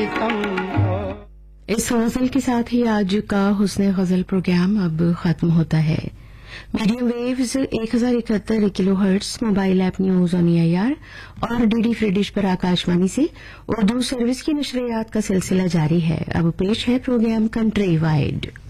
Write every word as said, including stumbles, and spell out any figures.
इस गजल के साथ ही आज का हुस्ने गजल प्रोग्राम अब खत्म होता है। मीडियम वेव्स एक हजार इकहत्तर kilo hertz, mobile app news on AIR और डीडी फ्री डिश पर आकाशवाणी से उर्दू सर्विस की नशरियात का सिलसिला जारी है। अब पेश है प्रोग्राम कंट्री वाइड।